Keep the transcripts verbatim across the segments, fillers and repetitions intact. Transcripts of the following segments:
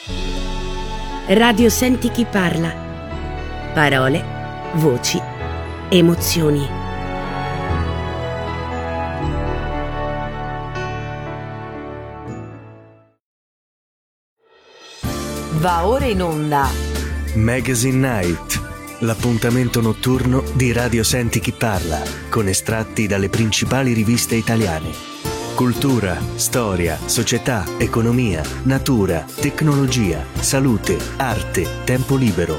Radio Senti chi parla. Parole, voci, emozioni. Va ora in onda Magazine Night, l'appuntamento notturno di Radio Senti chi parla, con estratti dalle principali riviste italiane. Cultura, storia, società, economia, natura, tecnologia, salute, arte, tempo libero.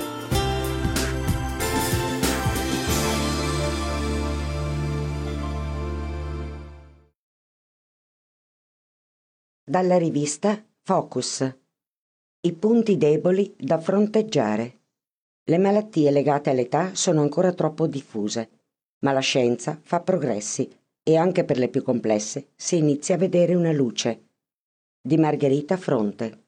Dalla rivista Focus. I punti deboli da fronteggiare. Le malattie legate all'età sono ancora troppo diffuse, ma la scienza fa progressi e anche per le più complesse si inizia a vedere una luce. Di Margherita Fronte.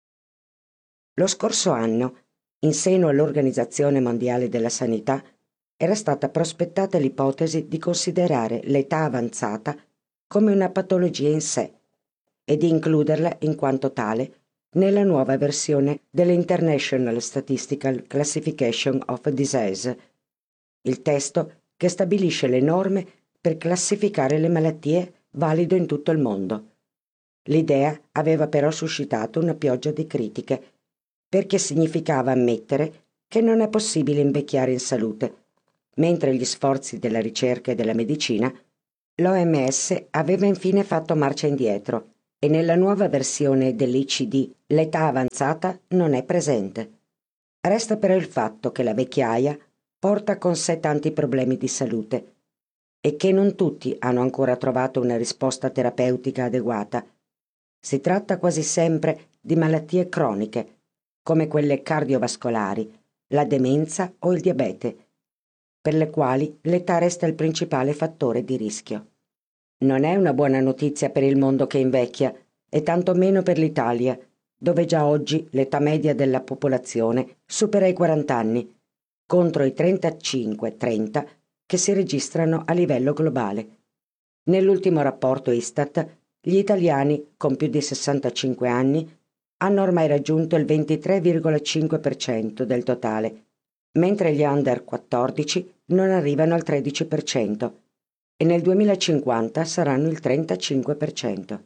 Lo scorso anno, in seno all'Organizzazione Mondiale della Sanità, era stata prospettata l'ipotesi di considerare l'età avanzata come una patologia in sé e di includerla in quanto tale nella nuova versione dell'International Statistical Classification of Disease, il testo che stabilisce le norme per classificare le malattie valido in tutto il mondo. L'idea aveva però suscitato una pioggia di critiche, perché significava ammettere che non è possibile invecchiare in salute, mentre gli sforzi della ricerca e della medicina, l'O M S aveva infine fatto marcia indietro e nella nuova versione dell'I C D l'età avanzata non è presente. Resta però il fatto che la vecchiaia porta con sé tanti problemi di salute e che non tutti hanno ancora trovato una risposta terapeutica adeguata. Si tratta quasi sempre di malattie croniche, come quelle cardiovascolari, la demenza o il diabete, per le quali l'età resta il principale fattore di rischio. Non è una buona notizia per il mondo che invecchia, e tanto meno per l'Italia, dove già oggi l'età media della popolazione supera i quaranta anni, contro i trentacinque trenta che si registrano a livello globale. Nell'ultimo rapporto Istat, gli italiani con più di sessantacinque anni hanno ormai raggiunto il ventitré virgola cinque per cento del totale, mentre gli under quattordici non arrivano al tredici per cento e nel duemilacinquanta saranno il trentacinque per cento.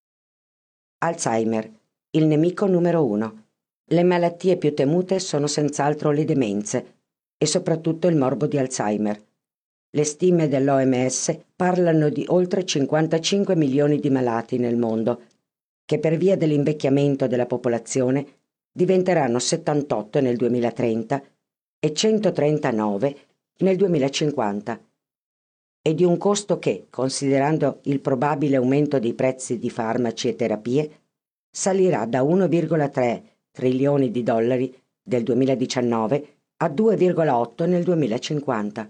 Alzheimer, il nemico numero uno. Le malattie più temute sono senz'altro le demenze e soprattutto il morbo di Alzheimer. Le stime dell'O M S parlano di oltre cinquantacinque milioni di malati nel mondo, che per via dell'invecchiamento della popolazione diventeranno settantotto nel duemilatrenta e centotrentanove nel duemilacinquanta, e di un costo che, considerando il probabile aumento dei prezzi di farmaci e terapie, salirà da uno virgola tre trilioni di dollari del duemiladiciannove a due virgola otto nel duemilacinquanta.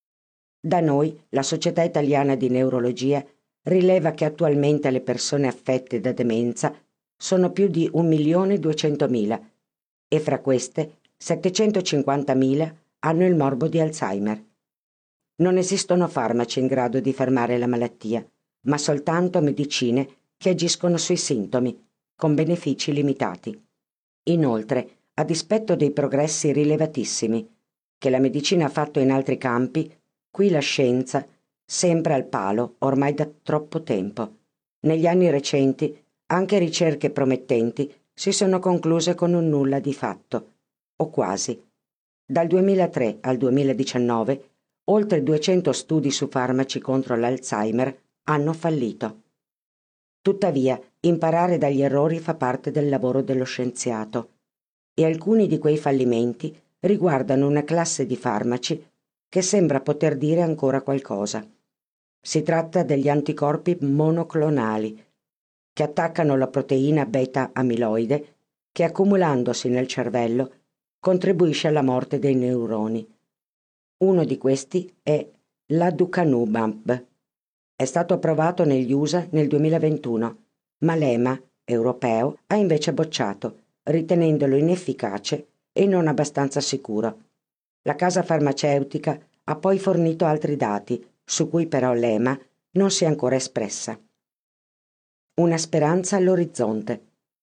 Da noi, la Società Italiana di Neurologia rileva che attualmente le persone affette da demenza sono più di un milione duecentomila e fra queste settecentocinquantamila hanno il morbo di Alzheimer. Non esistono farmaci in grado di fermare la malattia, ma soltanto medicine che agiscono sui sintomi, con benefici limitati. Inoltre, a dispetto dei progressi rilevatissimi che la medicina ha fatto in altri campi, qui la scienza sembra al palo ormai da troppo tempo. Negli anni recenti anche ricerche promettenti si sono concluse con un nulla di fatto, o quasi. Dal duemilatré al duemiladiciannove oltre duecento studi su farmaci contro l'Alzheimer hanno fallito. Tuttavia, imparare dagli errori fa parte del lavoro dello scienziato e alcuni di quei fallimenti riguardano una classe di farmaci che sembra poter dire ancora qualcosa. Si tratta degli anticorpi monoclonali, che attaccano la proteina beta-amiloide che, accumulandosi nel cervello, contribuisce alla morte dei neuroni. Uno di questi è l'aducanumab. È stato approvato negli U S A nel duemilaventuno, ma l'E M A europeo ha invece bocciato, ritenendolo inefficace e non abbastanza sicuro. La casa farmaceutica ha poi fornito altri dati, su cui però l'E M A non si è ancora espressa. Una speranza all'orizzonte.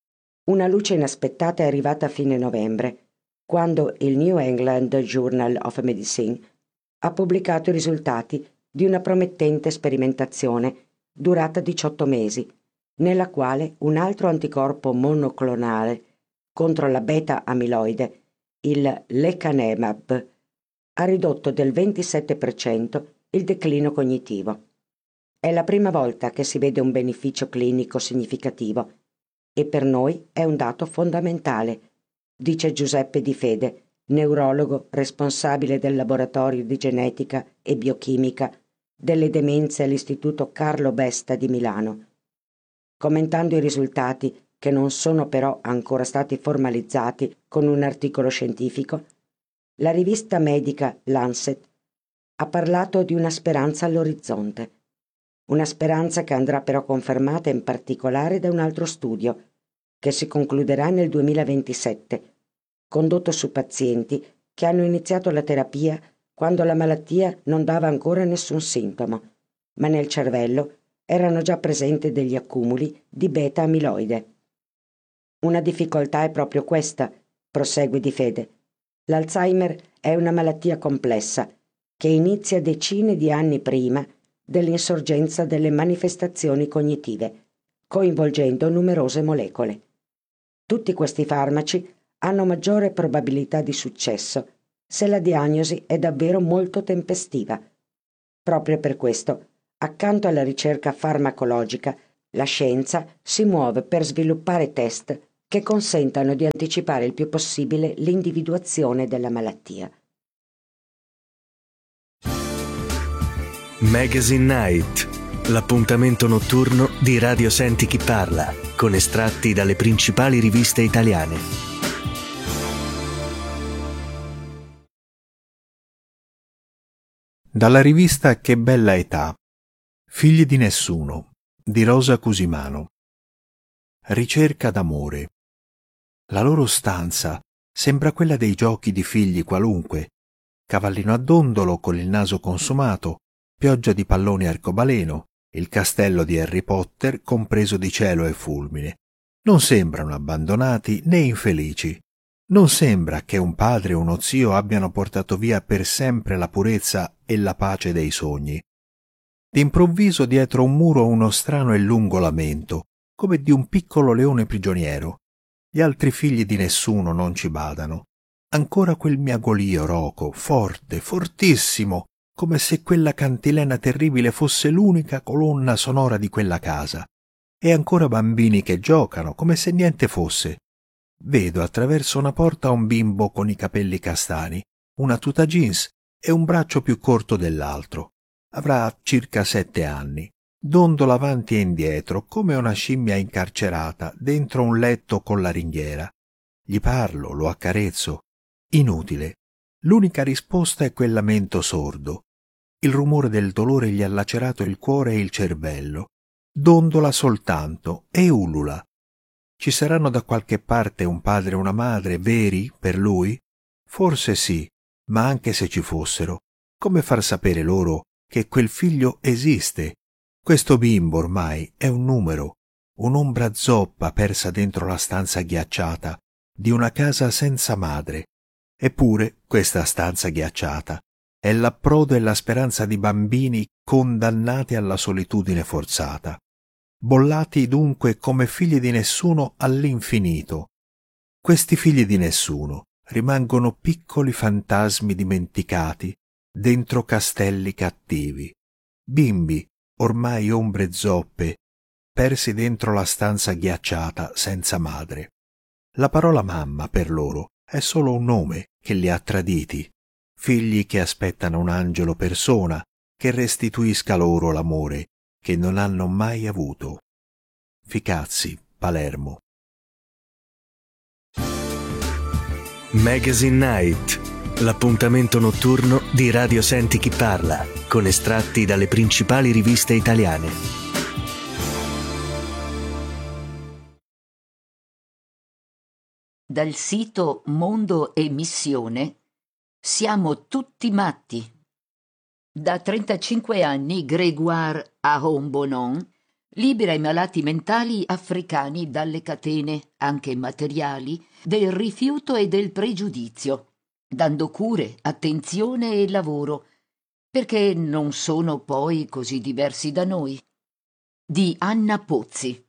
Una luce inaspettata è arrivata a fine novembre, quando il New England Journal of Medicine ha pubblicato i risultati di una promettente sperimentazione durata diciotto mesi, nella quale un altro anticorpo monoclonale contro la beta-amiloide, il lecanemab, ha ridotto del ventisette per cento il declino cognitivo. È la prima volta che si vede un beneficio clinico significativo e per noi è un dato fondamentale, dice Giuseppe Di Fede, neurologo responsabile del laboratorio di genetica e biochimica delle demenze all'Istituto Carlo Besta di Milano. Commentando i risultati, che non sono però ancora stati formalizzati con un articolo scientifico, la rivista medica Lancet ha parlato di una speranza all'orizzonte. Una speranza che andrà però confermata in particolare da un altro studio, che si concluderà nel duemilaventisette, condotto su pazienti che hanno iniziato la terapia quando la malattia non dava ancora nessun sintomo, ma nel cervello erano già presenti degli accumuli di beta-amiloide. Una difficoltà è proprio questa, prosegue Di Fede. L'Alzheimer è una malattia complessa che inizia decine di anni prima dell'insorgenza delle manifestazioni cognitive, coinvolgendo numerose molecole. Tutti questi farmaci hanno maggiore probabilità di successo se la diagnosi è davvero molto tempestiva. Proprio per questo, accanto alla ricerca farmacologica, la scienza si muove per sviluppare test che consentano di anticipare il più possibile l'individuazione della malattia. Magazine Night, l'appuntamento notturno di Radio Senti Chi Parla, con estratti dalle principali riviste italiane. Dalla rivista Che bella età, Figli di nessuno, di Rosa Cusimano. Ricerca d'amore. La loro stanza sembra quella dei giochi di figli qualunque, cavallino a dondolo con il naso consumato, pioggia di palloni arcobaleno, il castello di Harry Potter compreso di cielo e fulmine. Non sembrano abbandonati né infelici. Non sembra che un padre e uno zio abbiano portato via per sempre la purezza e la pace dei sogni. D'improvviso dietro un muro uno strano e lungo lamento, come di un piccolo leone prigioniero. Gli altri figli di nessuno non ci badano. Ancora quel miagolio roco, forte, fortissimo, come se quella cantilena terribile fosse l'unica colonna sonora di quella casa. E ancora bambini che giocano, come se niente fosse. Vedo attraverso una porta un bimbo con i capelli castani, una tuta jeans e un braccio più corto dell'altro. Avrà circa sette anni. Dondola avanti e indietro come una scimmia incarcerata dentro un letto con la ringhiera. Gli parlo, lo accarezzo. Inutile. L'unica risposta è quel lamento sordo. Il rumore del dolore gli ha lacerato il cuore e il cervello. Dondola soltanto e ulula. Ci saranno da qualche parte un padre e una madre veri per lui? Forse sì, ma anche se ci fossero, come far sapere loro che quel figlio esiste? Questo bimbo ormai è un numero, un'ombra zoppa persa dentro la stanza ghiacciata di una casa senza madre. Eppure questa stanza ghiacciata è l'approdo e la speranza di bambini condannati alla solitudine forzata, bollati dunque come figli di nessuno all'infinito. Questi figli di nessuno rimangono piccoli fantasmi dimenticati dentro castelli cattivi, bimbi ormai ombre zoppe, persi dentro la stanza ghiacciata senza madre. La parola mamma per loro è solo un nome che li ha traditi, figli che aspettano un angelo persona che restituisca loro l'amore che non hanno mai avuto. Ficazzi, Palermo. Magazine Night, l'appuntamento notturno di Radio Senti Chi Parla, con estratti dalle principali riviste italiane. Dal sito Mondo e Missione siamo tutti matti. Da trentacinque anni Grégoire Aron-Bonon Libera i malati mentali africani dalle catene, anche materiali, del rifiuto e del pregiudizio, dando cure, attenzione e lavoro, perché non sono poi così diversi da noi. Di Anna Pozzi.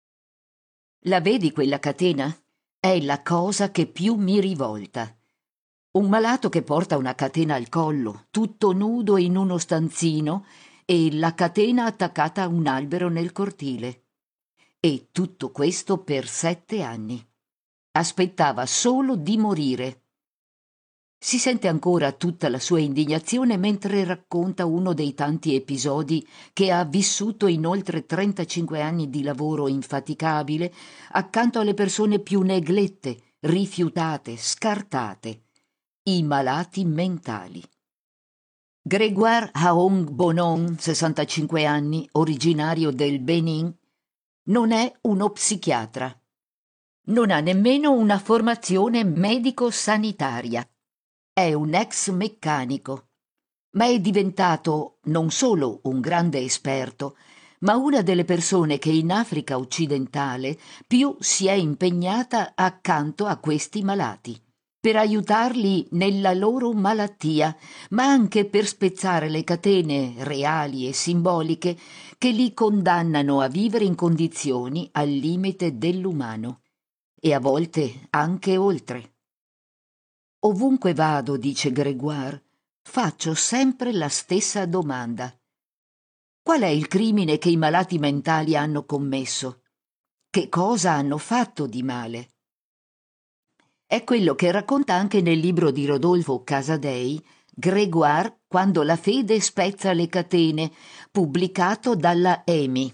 La vedi quella catena? È la cosa che più mi rivolta. Un malato che porta una catena al collo, tutto nudo in uno stanzino, e la catena attaccata a un albero nel cortile. E tutto questo per sette anni. Aspettava solo di morire. Si sente ancora tutta la sua indignazione mentre racconta uno dei tanti episodi che ha vissuto in oltre trentacinque anni di lavoro infaticabile accanto alle persone più neglette, rifiutate, scartate, i malati mentali. Grégoire Aong Bonon, sessantacinque anni, originario del Benin, non è uno psichiatra. Non ha nemmeno una formazione medico-sanitaria. È un ex meccanico, ma è diventato non solo un grande esperto, ma una delle persone che in Africa occidentale più si è impegnata accanto a questi malati, per aiutarli nella loro malattia, ma anche per spezzare le catene reali e simboliche che li condannano a vivere in condizioni al limite dell'umano, e a volte anche oltre. Ovunque vado, dice Grégoire, faccio sempre la stessa domanda. Qual è il crimine che i malati mentali hanno commesso? Che cosa hanno fatto di male? È quello che racconta anche nel libro di Rodolfo Casadei, Grégoire, quando la fede spezza le catene, pubblicato dalla E M I.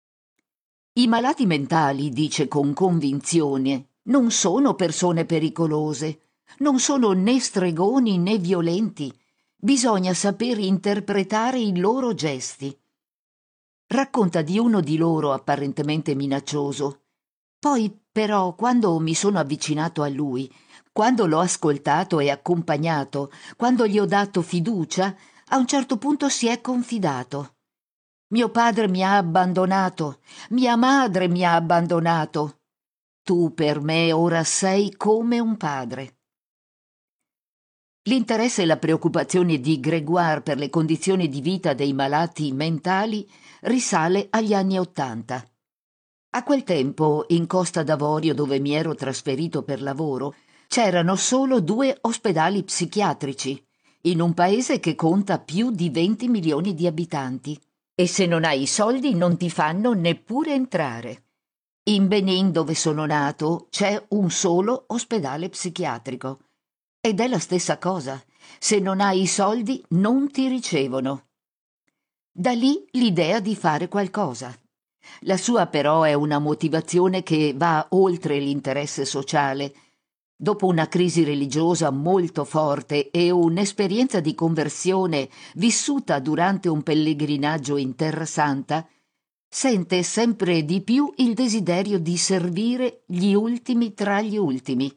I malati mentali, dice con convinzione, non sono persone pericolose, non sono né stregoni né violenti. Bisogna saper interpretare i loro gesti. Racconta di uno di loro apparentemente minaccioso. Poi, però, quando mi sono avvicinato a lui, quando l'ho ascoltato e accompagnato, quando gli ho dato fiducia, a un certo punto si è confidato. Mio padre mi ha abbandonato, mia madre mi ha abbandonato. Tu per me ora sei come un padre. L'interesse e la preoccupazione di Grégoire per le condizioni di vita dei malati mentali risale agli anni Ottanta. A quel tempo, in Costa d'Avorio, dove mi ero trasferito per lavoro, c'erano solo due ospedali psichiatrici, in un paese che conta più di venti milioni di abitanti, e se non hai i soldi non ti fanno neppure entrare. In Benin, dove sono nato, c'è un solo ospedale psichiatrico. Ed è la stessa cosa. Se non hai i soldi non ti ricevono. Da lì l'idea di fare qualcosa. La sua però è una motivazione che va oltre l'interesse sociale. Dopo una crisi religiosa molto forte e un'esperienza di conversione vissuta durante un pellegrinaggio in Terra Santa, sente sempre di più il desiderio di servire gli ultimi tra gli ultimi.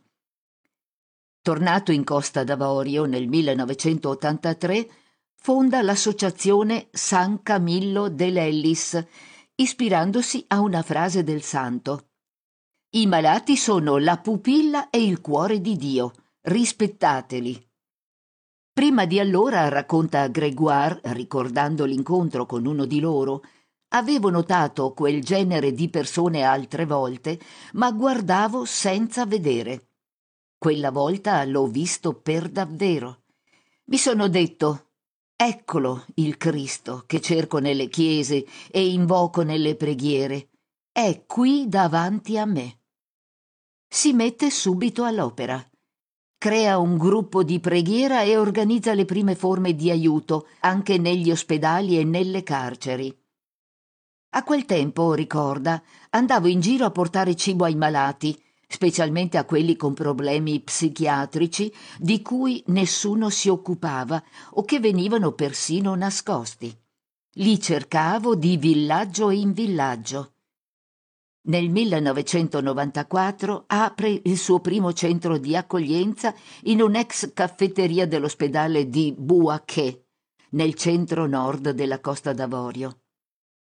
Tornato in Costa d'Avorio nel millenovecentottantatré, fonda l'associazione San Camillo dell'Ellis, ispirandosi a una frase del santo. I malati sono la pupilla e il cuore di Dio, rispettateli. Prima di allora, racconta Grégoire, ricordando l'incontro con uno di loro, avevo notato quel genere di persone altre volte, ma guardavo senza vedere. Quella volta l'ho visto per davvero. Mi sono detto: eccolo il Cristo che cerco nelle chiese e invoco nelle preghiere. È qui davanti a me. Si mette subito all'opera. Crea un gruppo di preghiera e organizza le prime forme di aiuto anche negli ospedali e nelle carceri. A quel tempo, ricorda, andavo in giro a portare cibo ai malati, specialmente a quelli con problemi psichiatrici di cui nessuno si occupava o che venivano persino nascosti. Li cercavo di villaggio in villaggio. Nel millenovecentonovantaquattro apre il suo primo centro di accoglienza in un'ex caffetteria dell'ospedale di Bouaké, nel centro-nord della Costa d'Avorio.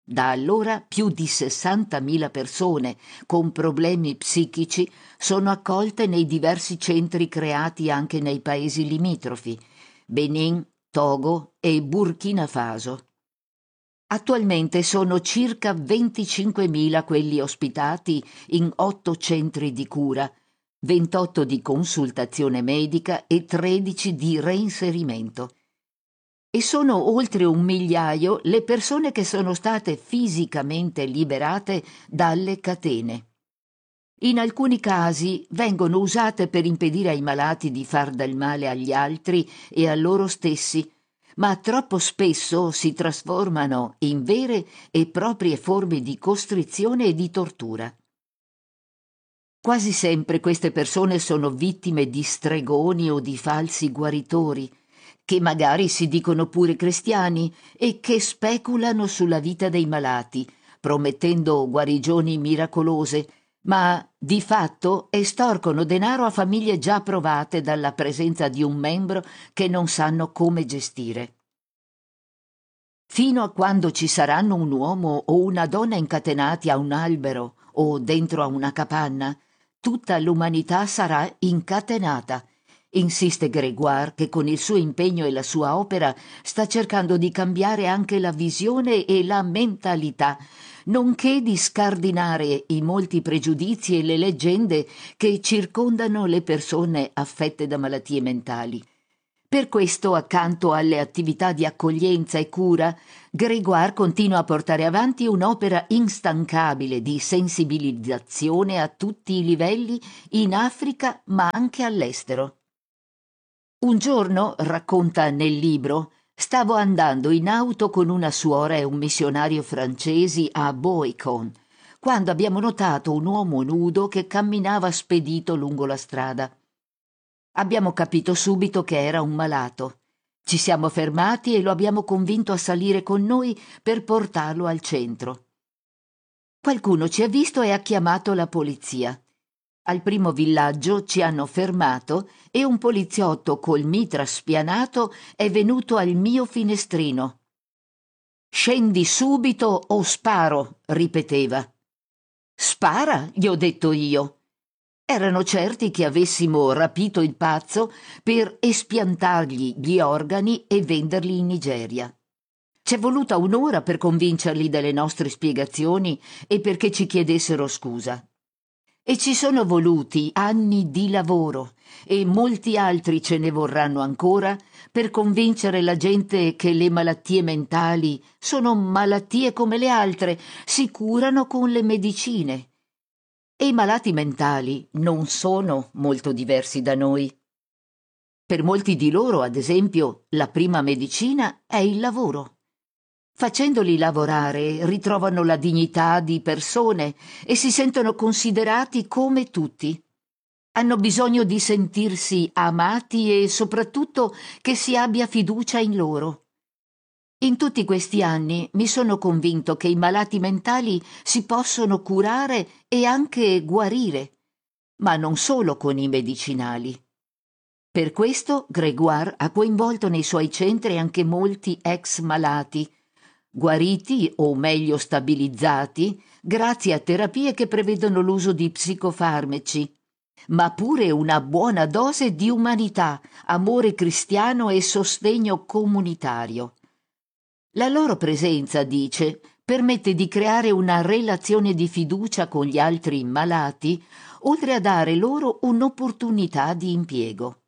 Da allora più di sessantamila persone con problemi psichici sono accolte nei diversi centri creati anche nei paesi limitrofi, Benin, Togo e Burkina Faso. Attualmente sono circa venticinquemila quelli ospitati in otto centri di cura, ventotto di consultazione medica e tredici di reinserimento. E sono oltre un migliaio le persone che sono state fisicamente liberate dalle catene. In alcuni casi vengono usate per impedire ai malati di far del male agli altri e a loro stessi, ma troppo spesso si trasformano in vere e proprie forme di costrizione e di tortura. Quasi sempre queste persone sono vittime di stregoni o di falsi guaritori, che magari si dicono pure cristiani e che speculano sulla vita dei malati, promettendo guarigioni miracolose, ma di fatto estorcono denaro a famiglie già provate dalla presenza di un membro che non sanno come gestire. Fino a quando ci saranno un uomo o una donna incatenati a un albero o dentro a una capanna, tutta l'umanità sarà incatenata, insiste Grégoire, che con il suo impegno e la sua opera sta cercando di cambiare anche la visione e la mentalità, nonché di scardinare i molti pregiudizi e le leggende che circondano le persone affette da malattie mentali. Per questo, accanto alle attività di accoglienza e cura, Grégoire continua a portare avanti un'opera instancabile di sensibilizzazione a tutti i livelli in Africa ma anche all'estero. Un giorno, racconta nel libro, stavo andando in auto con una suora e un missionario francesi a Boicon, quando abbiamo notato un uomo nudo che camminava spedito lungo la strada. Abbiamo capito subito che era un malato. Ci siamo fermati e lo abbiamo convinto a salire con noi per portarlo al centro. Qualcuno ci ha visto e ha chiamato la polizia. Al primo villaggio ci hanno fermato e un poliziotto col mitra spianato è venuto al mio finestrino. «Scendi subito o sparo», ripeteva. «Spara», gli ho detto io. Erano certi che avessimo rapito il pazzo per espiantargli gli organi e venderli in Nigeria. C'è voluta un'ora per convincerli delle nostre spiegazioni e perché ci chiedessero scusa. E ci sono voluti anni di lavoro e molti altri ce ne vorranno ancora per convincere la gente che le malattie mentali sono malattie come le altre, si curano con le medicine. E i malati mentali non sono molto diversi da noi. Per molti di loro, ad esempio, la prima medicina è il lavoro. Facendoli lavorare ritrovano la dignità di persone e si sentono considerati come tutti. Hanno bisogno di sentirsi amati e soprattutto che si abbia fiducia in loro. In tutti questi anni mi sono convinto che i malati mentali si possono curare e anche guarire, ma non solo con i medicinali. Per questo Grégoire ha coinvolto nei suoi centri anche molti ex malati, guariti o meglio stabilizzati grazie a terapie che prevedono l'uso di psicofarmaci, ma pure una buona dose di umanità, amore cristiano e sostegno comunitario. La loro presenza, dice, permette di creare una relazione di fiducia con gli altri malati, oltre a dare loro un'opportunità di impiego.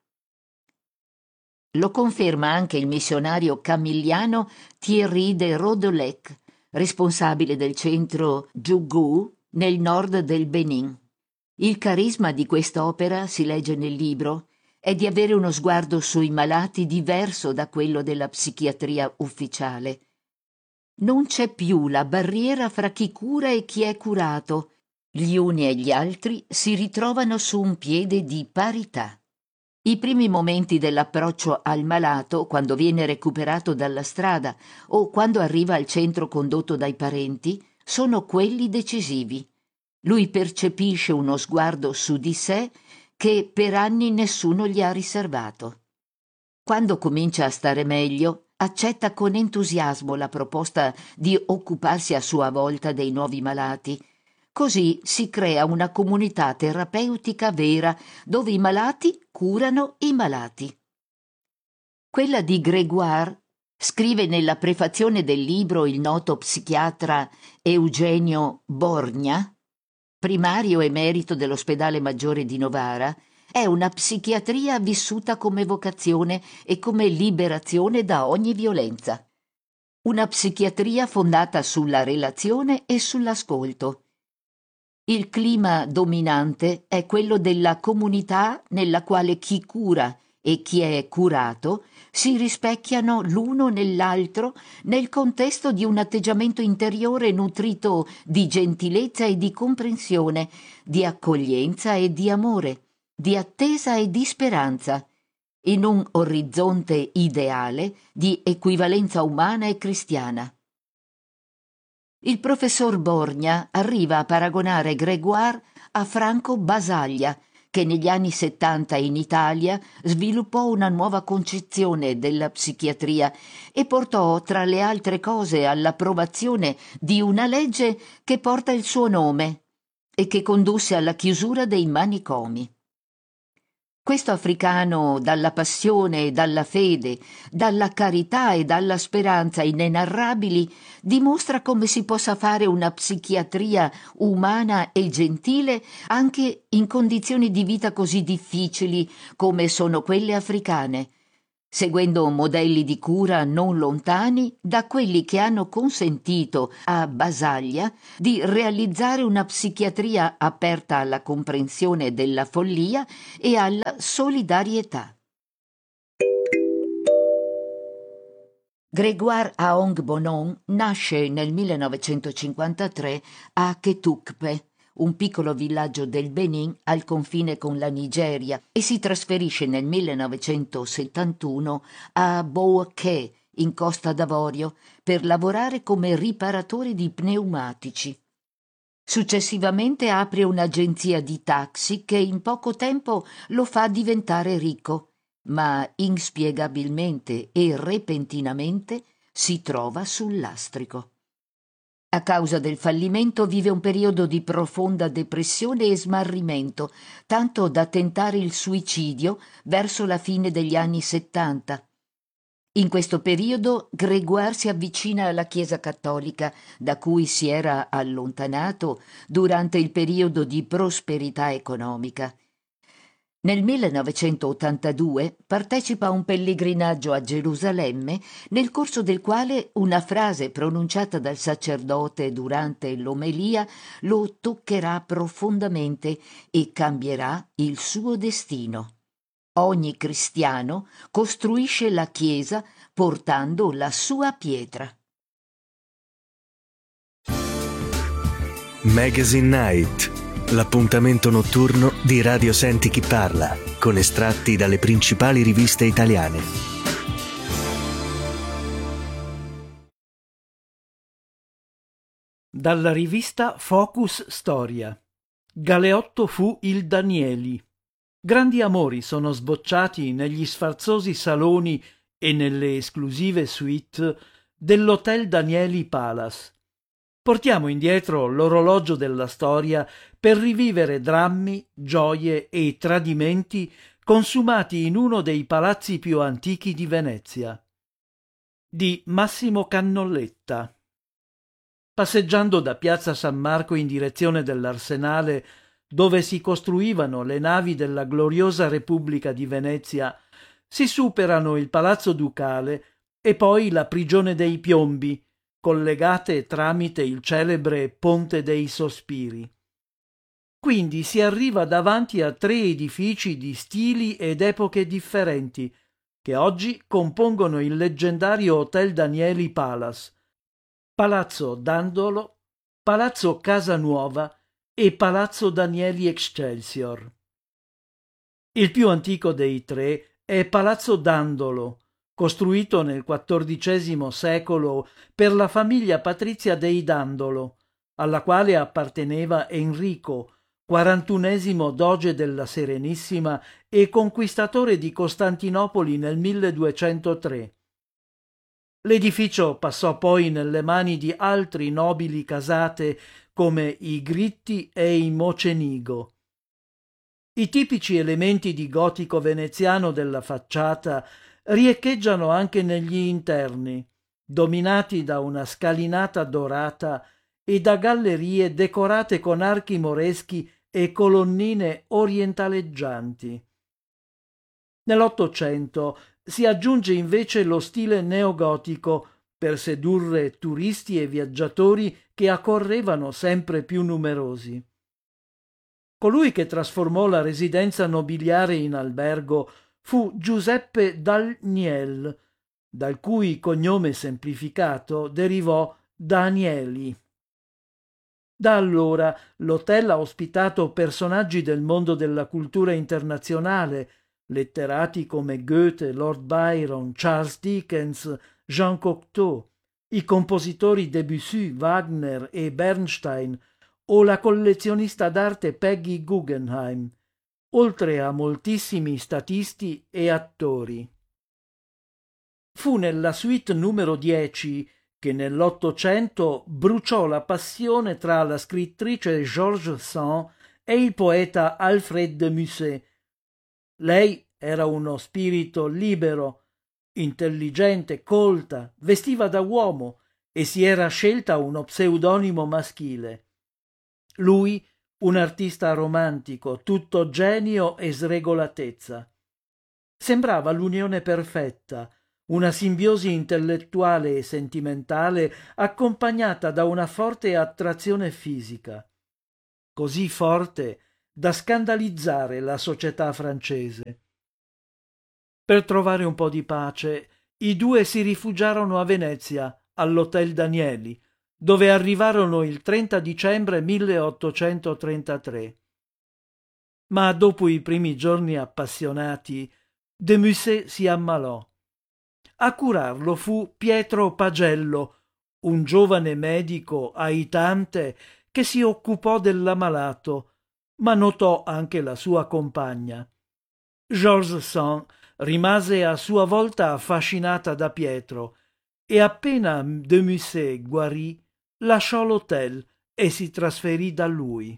Lo conferma anche il missionario camilliano Thierry de Rodelec, responsabile del centro Djougou nel nord del Benin. Il carisma di quest'opera, si legge nel libro, è di avere uno sguardo sui malati diverso da quello della psichiatria ufficiale. Non c'è più la barriera fra chi cura e chi è curato. Gli uni e gli altri si ritrovano su un piede di parità. I primi momenti dell'approccio al malato, quando viene recuperato dalla strada o quando arriva al centro condotto dai parenti, sono quelli decisivi. Lui percepisce uno sguardo su di sé che per anni nessuno gli ha riservato. Quando comincia a stare meglio, accetta con entusiasmo la proposta di occuparsi a sua volta dei nuovi malati. Così si crea una comunità terapeutica vera dove i malati curano i malati. Quella di Grégoire, scrive nella prefazione del libro il noto psichiatra Eugenio Borgna, primario emerito dell'ospedale maggiore di Novara, è una psichiatria vissuta come vocazione e come liberazione da ogni violenza. Una psichiatria fondata sulla relazione e sull'ascolto. Il clima dominante è quello della comunità nella quale chi cura e chi è curato si rispecchiano l'uno nell'altro nel contesto di un atteggiamento interiore nutrito di gentilezza e di comprensione, di accoglienza e di amore, di attesa e di speranza, in un orizzonte ideale di equivalenza umana e cristiana. Il professor Borgna arriva a paragonare Grégoire a Franco Basaglia, che negli anni settanta in Italia sviluppò una nuova concezione della psichiatria e portò, tra le altre cose, all'approvazione di una legge che porta il suo nome e che condusse alla chiusura dei manicomi. Questo africano, dalla passione e dalla fede, dalla carità e dalla speranza inenarrabili, dimostra come si possa fare una psichiatria umana e gentile anche in condizioni di vita così difficili come sono quelle africane, seguendo modelli di cura non lontani da quelli che hanno consentito a Basaglia di realizzare una psichiatria aperta alla comprensione della follia e alla solidarietà. Grégoire Aong Bonon nasce nel millenovecentocinquantatré a Ketukpe, un piccolo villaggio del Benin al confine con la Nigeria, e si trasferisce nel millenovecentosettantuno a Bouaké, in Costa d'Avorio, per lavorare come riparatore di pneumatici. Successivamente apre un'agenzia di taxi che in poco tempo lo fa diventare ricco, ma inspiegabilmente e repentinamente si trova sul lastrico. A causa del fallimento vive un periodo di profonda depressione e smarrimento, tanto da tentare il suicidio verso la fine degli anni settanta. In questo periodo Grégoire si avvicina alla Chiesa cattolica, da cui si era allontanato durante il periodo di prosperità economica. Nel millenovecentottantadue partecipa a un pellegrinaggio a Gerusalemme, nel corso del quale una frase pronunciata dal sacerdote durante l'omelia lo toccherà profondamente e cambierà il suo destino. Ogni cristiano costruisce la Chiesa portando la sua pietra. Magazine Night, l'appuntamento notturno di Radio Senti Chi Parla, con estratti dalle principali riviste italiane. Dalla rivista Focus Storia. Galeotto fu il Danieli. Grandi amori sono sbocciati negli sfarzosi saloni e nelle esclusive suite dell'Hotel Danieli Palace. Portiamo indietro l'orologio della storia per rivivere drammi, gioie e tradimenti consumati in uno dei palazzi più antichi di Venezia. Di Massimo Cannolletta. Passeggiando da Piazza San Marco in direzione dell'Arsenale, dove si costruivano le navi della gloriosa Repubblica di Venezia, si superano il Palazzo Ducale e poi la Prigione dei Piombi, collegate tramite il celebre Ponte dei Sospiri. Quindi si arriva davanti a tre edifici di stili ed epoche differenti, che oggi compongono il leggendario Hotel Danieli Palace, Palazzo Dandolo, Palazzo Casanuova e Palazzo Danieli Excelsior. Il più antico dei tre è Palazzo Dandolo, costruito nel quattordicesimo secolo per la famiglia patrizia dei Dandolo, alla quale apparteneva Enrico, quarantunesimo doge della Serenissima e conquistatore di Costantinopoli nel milleduecentotre. L'edificio passò poi nelle mani di altri nobili casate come i Gritti e i Mocenigo. I tipici elementi di gotico veneziano della facciata riecheggiano anche negli interni, dominati da una scalinata dorata e da gallerie decorate con archi moreschi e colonnine orientaleggianti. Nell'Ottocento si aggiunge invece lo stile neogotico per sedurre turisti e viaggiatori che accorrevano sempre più numerosi. Colui che trasformò la residenza nobiliare in albergo fu Giuseppe Daniel, dal cui cognome semplificato derivò Danieli. Da allora l'hotel ha ospitato personaggi del mondo della cultura internazionale, letterati come Goethe, Lord Byron, Charles Dickens, Jean Cocteau, i compositori Debussy, Wagner e Bernstein o la collezionista d'arte Peggy Guggenheim, oltre a moltissimi statisti e attori. Fu nella suite numero dieci che nell'Ottocento bruciò la passione tra la scrittrice Georges Sand e il poeta Alfred de Musset. Lei era uno spirito libero, intelligente, colta, vestiva da uomo e si era scelta uno pseudonimo maschile. Lui, un artista romantico, tutto genio e sregolatezza. Sembrava l'unione perfetta, una simbiosi intellettuale e sentimentale accompagnata da una forte attrazione fisica, così forte da scandalizzare la società francese. Per trovare un po' di pace, i due si rifugiarono a Venezia, all'Hotel Danieli, dove arrivarono il trenta dicembre milleottocentotrentatré. Ma dopo i primi giorni appassionati, de Musset si ammalò. A curarlo fu Pietro Pagello, un giovane medico aitante che si occupò dell'ammalato, ma notò anche la sua compagna. Georges Sand rimase a sua volta affascinata da Pietro e appena de Musset guarì, lasciò l'hotel e si trasferì da lui.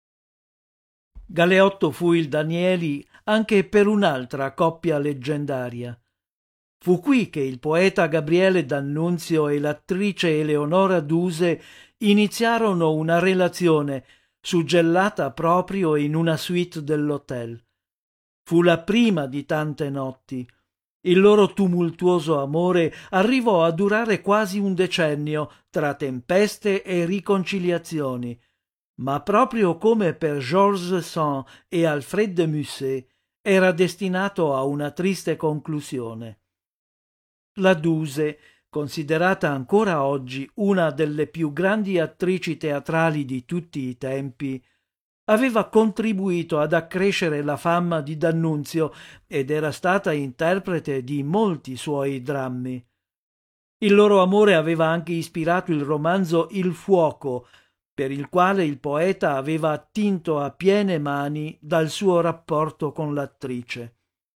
Galeotto fu il Danieli anche per un'altra coppia leggendaria. Fu qui che il poeta Gabriele D'Annunzio e l'attrice Eleonora Duse iniziarono una relazione suggellata proprio in una suite dell'hotel. Fu la prima di tante notti. Il loro tumultuoso amore arrivò a durare quasi un decennio tra tempeste e riconciliazioni, ma proprio come per Georges Sand e Alfred de Musset era destinato a una triste conclusione. La Duse, considerata ancora oggi una delle più grandi attrici teatrali di tutti i tempi, aveva contribuito ad accrescere la fama di D'Annunzio ed era stata interprete di molti suoi drammi. Il loro amore aveva anche ispirato il romanzo Il fuoco, per il quale il poeta aveva attinto a piene mani dal suo rapporto con l'attrice.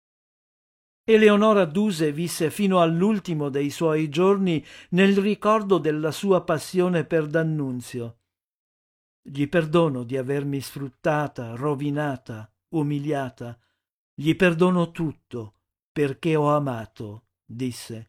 Eleonora Duse visse fino all'ultimo dei suoi giorni nel ricordo della sua passione per D'Annunzio. Gli perdono di avermi sfruttata, rovinata, umiliata. Gli perdono tutto perché ho amato, disse.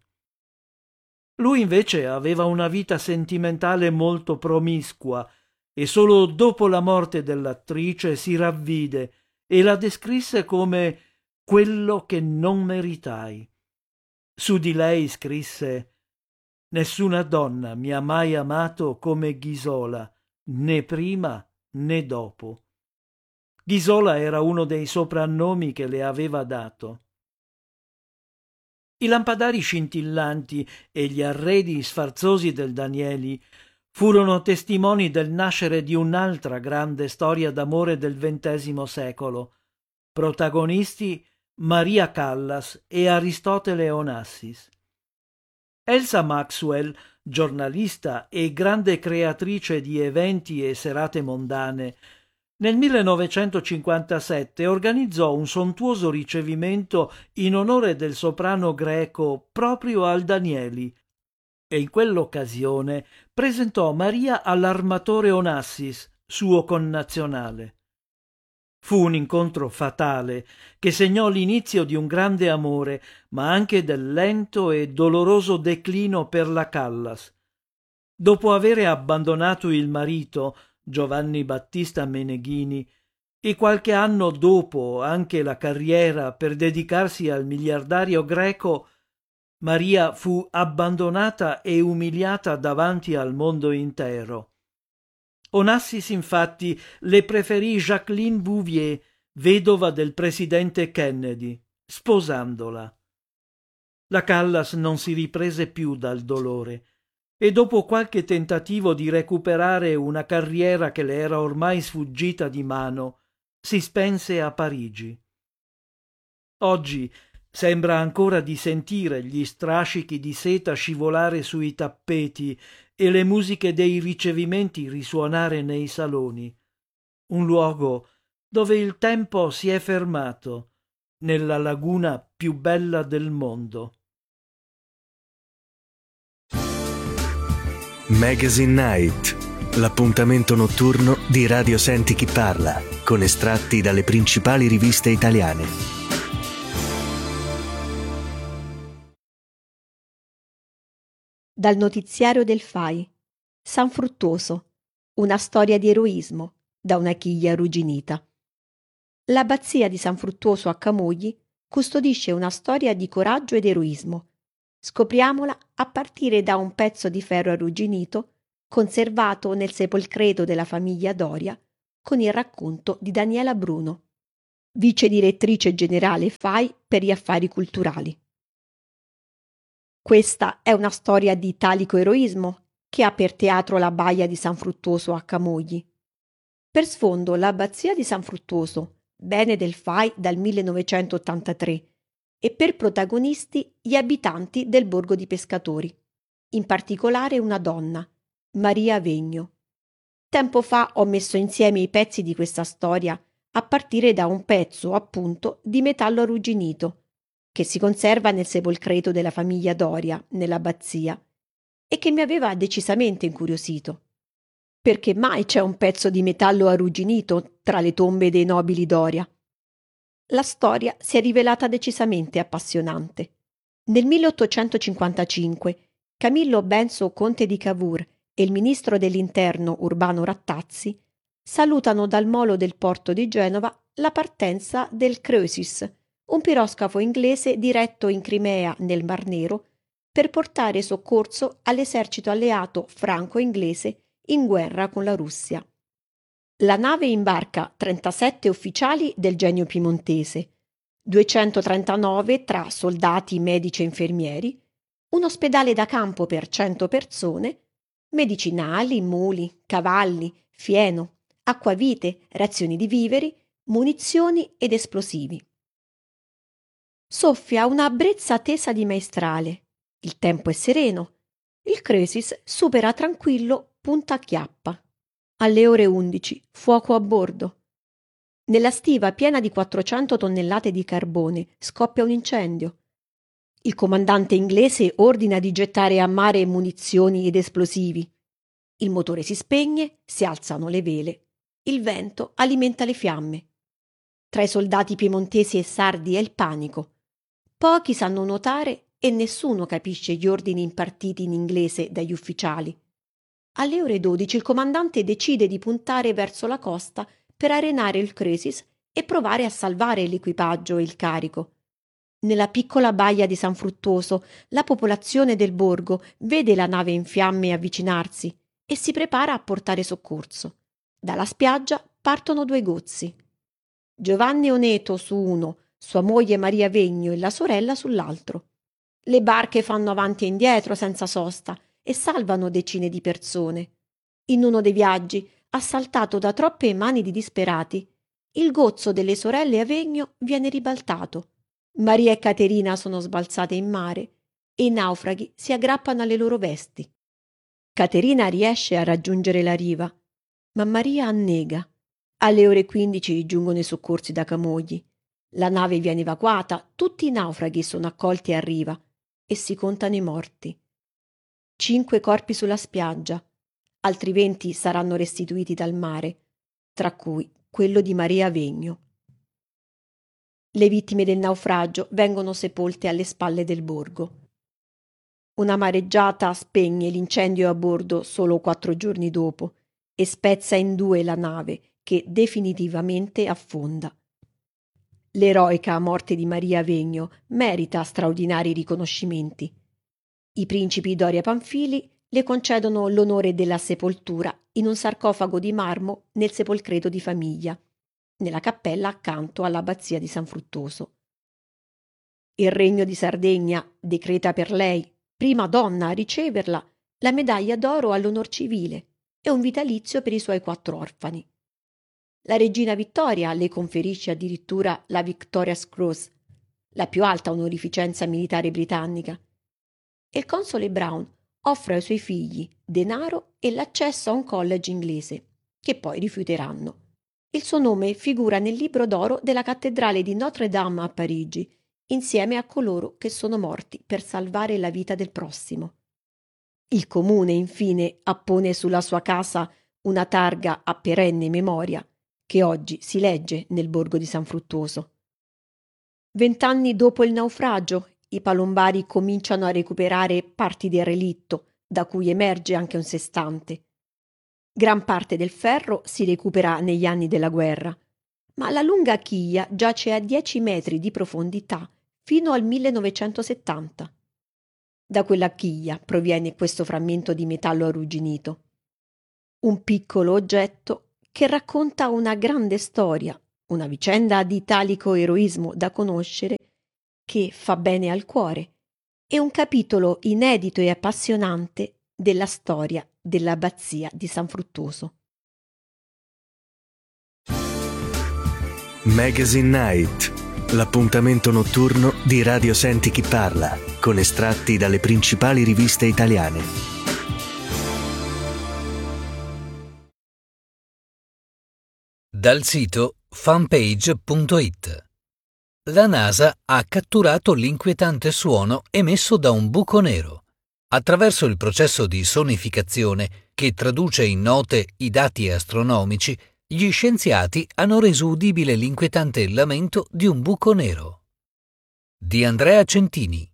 Lui invece aveva una vita sentimentale molto promiscua e solo dopo la morte dell'attrice si ravvide e la descrisse come quello che non meritai. Su di lei scrisse: nessuna donna mi ha mai amato come Ghisola, né prima né dopo. Ghisola era uno dei soprannomi che le aveva dato. I lampadari scintillanti e gli arredi sfarzosi del Danieli furono testimoni del nascere di un'altra grande storia d'amore del ventesimo secolo. Protagonisti Maria Callas e Aristotele Onassis. Elsa Maxwell, giornalista e grande creatrice di eventi e serate mondane, nel millenovecentocinquantasette organizzò un sontuoso ricevimento in onore del soprano greco proprio al Danieli, e in quell'occasione presentò Maria all'armatore Onassis, suo connazionale. Fu un incontro fatale che segnò l'inizio di un grande amore, ma anche del lento e doloroso declino per la Callas. Dopo avere abbandonato il marito, Giovanni Battista Meneghini, e qualche anno dopo anche la carriera per dedicarsi al miliardario greco, Maria fu abbandonata e umiliata davanti al mondo intero. Onassis infatti le preferì Jacqueline Bouvier, vedova del presidente Kennedy, sposandola. La Callas non si riprese più dal dolore e dopo qualche tentativo di recuperare una carriera che le era ormai sfuggita di mano, si spense a Parigi. Oggi sembra ancora di sentire gli strascichi di seta scivolare sui tappeti e le musiche dei ricevimenti risuonare nei saloni. Un luogo dove il tempo si è fermato, nella laguna più bella del mondo. Magazine Night, l'appuntamento notturno di Radio Senti Chi Parla, con estratti dalle principali riviste italiane. Dal notiziario del F A I. San Fruttuoso, una storia di eroismo, da una chiglia arrugginita. L'abbazia di San Fruttuoso a Camogli custodisce una storia di coraggio ed eroismo. Scopriamola a partire da un pezzo di ferro arrugginito conservato nel sepolcreto della famiglia Doria con il racconto di Daniela Bruno, vice direttrice generale F A I per gli affari culturali. Questa è una storia di italico eroismo che ha per teatro la baia di San Fruttuoso a Camogli. Per sfondo l'abbazia di San Fruttuoso, bene del F A I dal millenovecentottantatré, e per protagonisti gli abitanti del borgo di pescatori, in particolare una donna, Maria Vegno. Tempo fa ho messo insieme i pezzi di questa storia a partire da un pezzo, appunto, di metallo arrugginito, che si conserva nel sepolcreto della famiglia Doria, nell'abbazia, e che mi aveva decisamente incuriosito. Perché mai c'è un pezzo di metallo arrugginito tra le tombe dei nobili Doria? La storia si è rivelata decisamente appassionante. Nel milleottocentocinquantacinque Camillo Benso conte di Cavour e il ministro dell'interno Urbano Rattazzi salutano dal molo del porto di Genova la partenza del Croesus, un piroscafo inglese diretto in Crimea nel Mar Nero per portare soccorso all'esercito alleato franco-inglese in guerra con la Russia. La nave imbarca trentasette ufficiali del Genio piemontese, duecentotrentanove tra soldati, medici e infermieri, un ospedale da campo per cento persone, medicinali, muli, cavalli, fieno, acquavite, razioni di viveri, munizioni ed esplosivi. Soffia una brezza tesa di maestrale, il tempo è sereno, il Croesus supera tranquillo Punta Chiappa. Alle ore undici, fuoco a bordo. Nella stiva piena di quattrocento tonnellate di carbone scoppia un incendio. Il comandante inglese ordina di gettare a mare munizioni ed esplosivi. Il motore si spegne, si alzano le vele. Il vento alimenta le fiamme. Tra i soldati piemontesi e sardi è il panico. Pochi sanno nuotare e nessuno capisce gli ordini impartiti in inglese dagli ufficiali. Alle ore dodici il comandante decide di puntare verso la costa per arenare il Croesus e provare a salvare l'equipaggio e il carico. Nella piccola baia di San Fruttuoso la popolazione del borgo vede la nave in fiamme avvicinarsi e si prepara a portare soccorso. Dalla spiaggia partono due gozzi. Giovanni Oneto su uno, sua moglie Maria Vegno e la sorella sull'altro. Le barche fanno avanti e indietro senza sosta e salvano decine di persone. In uno dei viaggi, assaltato da troppe mani di disperati, il gozzo delle sorelle Avegno viene ribaltato. Maria e Caterina sono sbalzate in mare e i naufraghi si aggrappano alle loro vesti. Caterina riesce a raggiungere la riva, ma Maria annega. Alle ore quindici giungono i soccorsi da Camogli. La nave viene evacuata, tutti i naufraghi sono accolti a riva e si contano i morti. cinque corpi sulla spiaggia, altri venti saranno restituiti dal mare, tra cui quello di Maria Vegno. Le vittime del naufragio vengono sepolte alle spalle del borgo. Una mareggiata spegne l'incendio a bordo solo quattro giorni dopo e spezza in due la nave, che definitivamente affonda. L'eroica morte di Maria Vegno merita straordinari riconoscimenti. I principi Doria Pamphili le concedono l'onore della sepoltura in un sarcofago di marmo nel sepolcreto di famiglia, nella cappella accanto all'abbazia di San Fruttuoso. Il Regno di Sardegna decreta per lei, prima donna a riceverla, la medaglia d'oro all'onor civile e un vitalizio per i suoi quattro orfani. La regina Vittoria le conferisce addirittura la Victoria's Cross, la più alta onorificenza militare britannica, e il console Brown offre ai suoi figli denaro e l'accesso a un college inglese, che poi rifiuteranno. Il suo nome figura nel libro d'oro della cattedrale di Notre Dame a Parigi, insieme a coloro che sono morti per salvare la vita del prossimo. Il comune, infine, appone sulla sua casa una targa a perenne memoria, che oggi si legge nel borgo di San Fruttuoso. Vent'anni dopo il naufragio, i palombari cominciano a recuperare parti del relitto, da cui emerge anche un sestante. Gran parte del ferro si recupera negli anni della guerra, ma la lunga chiglia giace a dieci metri di profondità fino al millenovecentosettanta. Da quella chiglia proviene questo frammento di metallo arrugginito. Un piccolo oggetto che racconta una grande storia, una vicenda di italico eroismo da conoscere, che fa bene al cuore, e un capitolo inedito e appassionante della storia dell'abbazia di San Fruttuoso. Magazine Night, l'appuntamento notturno di Radio Senti Chi Parla, con estratti dalle principali riviste italiane. Dal sito fanpage punto it. La NASA ha catturato l'inquietante suono emesso da un buco nero. Attraverso il processo di sonificazione, che traduce in note i dati astronomici, gli scienziati hanno reso udibile l'inquietante lamento di un buco nero. Di Andrea Centini.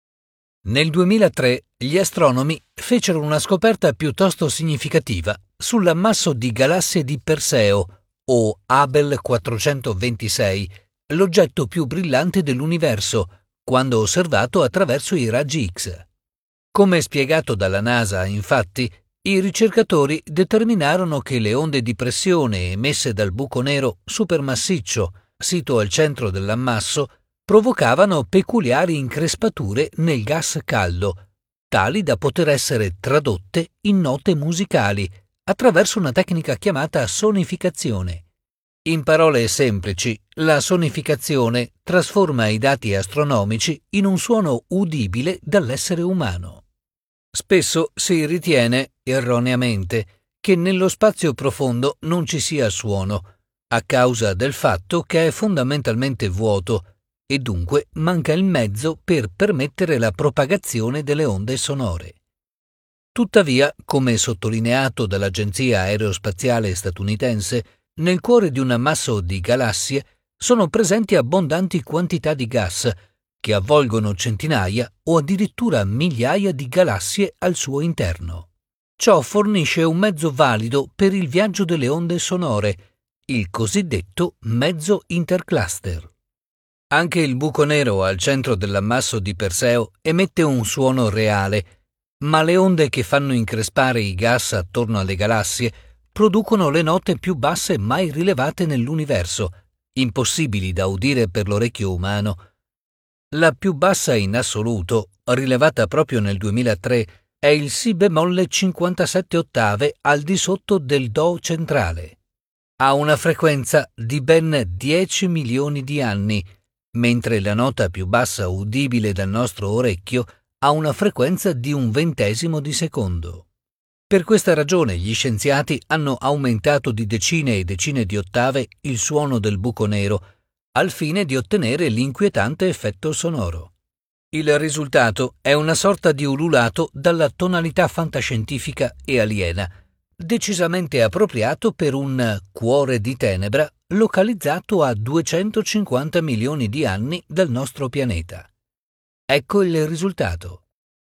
Nel duemilatré gli astronomi fecero una scoperta piuttosto significativa sull'ammasso di galassie di Perseo, o Abell quattrocentoventisei, l'oggetto più brillante dell'universo, quando osservato attraverso i raggi X. Come spiegato dalla NASA, infatti, i ricercatori determinarono che le onde di pressione emesse dal buco nero supermassiccio, sito al centro dell'ammasso, provocavano peculiari increspature nel gas caldo, tali da poter essere tradotte in note musicali attraverso una tecnica chiamata sonificazione. In parole semplici, la sonificazione trasforma i dati astronomici in un suono udibile dall'essere umano. Spesso si ritiene, erroneamente, che nello spazio profondo non ci sia suono, a causa del fatto che è fondamentalmente vuoto e dunque manca il mezzo per permettere la propagazione delle onde sonore. Tuttavia, come sottolineato dall'Agenzia Aerospaziale statunitense, nel cuore di un ammasso di galassie sono presenti abbondanti quantità di gas che avvolgono centinaia o addirittura migliaia di galassie al suo interno. Ciò fornisce un mezzo valido per il viaggio delle onde sonore, il cosiddetto mezzo intercluster. Anche il buco nero al centro dell'ammasso di Perseo emette un suono reale, ma le onde che fanno increspare i gas attorno alle galassie producono le note più basse mai rilevate nell'universo, impossibili da udire per l'orecchio umano. La più bassa in assoluto, rilevata proprio nel duemilatré, è il Si bemolle cinquantasette ottave al di sotto del Do centrale. Ha una frequenza di ben dieci milioni di anni, mentre la nota più bassa udibile dal nostro orecchio ha una frequenza di un ventesimo di secondo. Per questa ragione gli scienziati hanno aumentato di decine e decine di ottave il suono del buco nero, al fine di ottenere l'inquietante effetto sonoro. Il risultato è una sorta di ululato dalla tonalità fantascientifica e aliena, decisamente appropriato per un cuore di tenebra localizzato a duecentocinquanta milioni di anni dal nostro pianeta. Ecco il risultato.